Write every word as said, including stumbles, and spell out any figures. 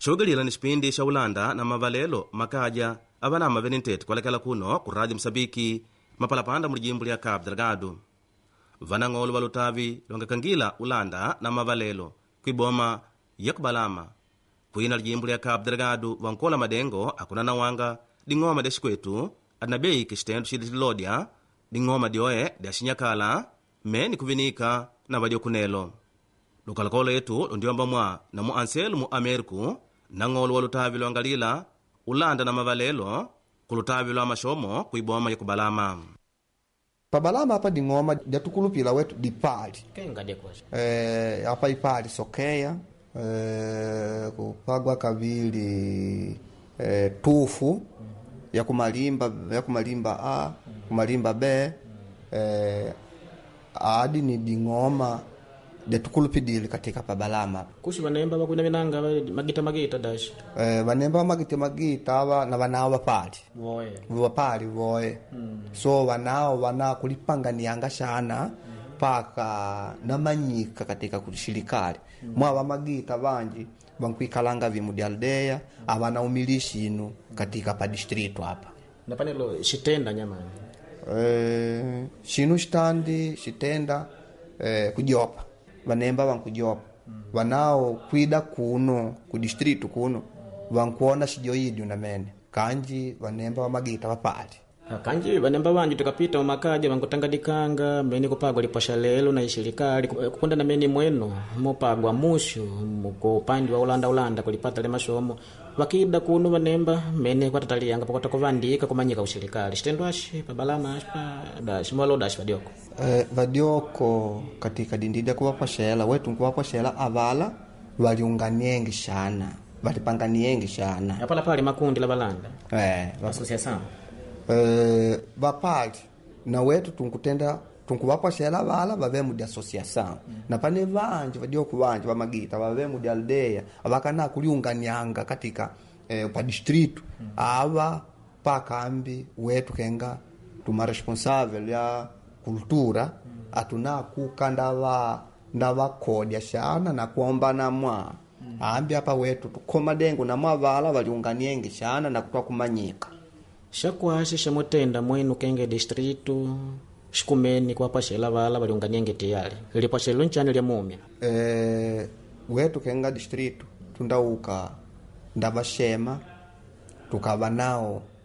chogelila ni xipindi xa ulanda na mavalelo makaja avanama venintete kwalekela kuno ku radio Msambiki mapalapanda mulijimbo lya Cabo Delgado. Vanang'olo va lutavi longekangila ulanda na mavalelo kuiboma ya kubalama kuina lijimbo lya Cabo Delgado vankola madengo akunana wanga ding'oma dia xikwetu adinabei kixitendo xili lodya ding'oma dioe dia xinyakala meni kuvinika na vadio kunelo lukalakolo yetu londiomba mwa na mu anselu mu Ameriku na ng'olo wa lutavi longalila ulanda na mavalelo ku lutavi lwa maxomo kuiboma ya kubalama. Pabalama hapa ding'oma dia tukulupila wetu dipali kenga dia kwashi eh hapa ipali sokeya eh kupagwa kavili eh tufu mm. ya kumalimba ya kumalimba a kumalimba b eh adi ni ding'oma dia tukulupidili katika pabalama kushi vanemba vakuna vinanga magita magita dash eh vanemba magita magita ava na vanao vapali voe vapali voe mm. so vanao wana kulipanganianga shana mm. paka namanyika katika kushirikali mm. mwa magita vanji vankuikalanga vimu di aldeya mm. avana umilishi inu katika pa distrito hapa na panelo shitenda nyamani eh shinu standi shitenda eh kujopa vanemba vankujopa mm. vanao kwida kuno ku distrito kuno vankuona shijoidi unamene kanji vanemba wa magita vapali kanji vanemba vanji tukapita umakaja vankutanga dikanga meni kupagwa liposha lelo na ishirikali kukunda na meni mweno mupagwa mushu muko upandi wa ulanda ulanda kulipata le mashomo vakida kuno vanemba meni kwatatalianga pakota kovandika kumanyika ushirikali shitendwashi pabalama ashpa dash mwalo dash vadioko eh vadioko katika dindida kuwapa shela wetu kuwapa shela avala waliunganiengi shana valipanganiengi shana yapala pali makundi la balanda eh association eh vapali na wetu tunkutenda tunkuwapa shela vala vavemu di association mm. na pane vanje vadioko vanje vamagita vavemu di aldeya avakana kuliunganianga katika eh, pa distrito mm. ava pakambi wetu kenga tuma responsável ya kultura mm. atuna kukandava ndava kodia shana na kuomba na mwa mm. ambi hapa wetu tukoma dengo na mwavala valiunganiengi shana na kutwa kumanyika shakwashi shamutenda mwenu kenge distrito shikumeni kwa pashela vala valiunganiengi tiyali lipashelo nchani lya mumya eh wetu kenga distrito tundauka ndava shema tukava nao